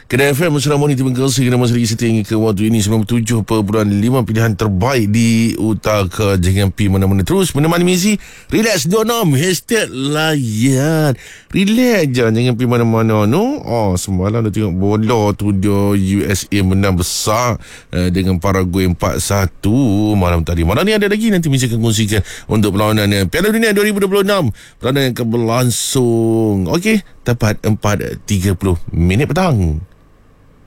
Kedai FM Mesra Moni, terima kasih kerana masih lagi setia ke waktu ini. 97.5 pilihan terbaik di Utaka. Jangan pergi mana-mana, terus menemani Mizi. Relax, donom, hashtag layan. Relax je, jangan pergi mana-mana. Semalam dah tengok bola tu, dia USA menang besar dengan Paraguay 4-1 malam tadi. Malam ni ada lagi, nanti Mizi akan kongsikan untuk perlawanan Piala Dunia 2026. Perlawanan yang akan berlangsung, okey, tepat 4.30 minit petang.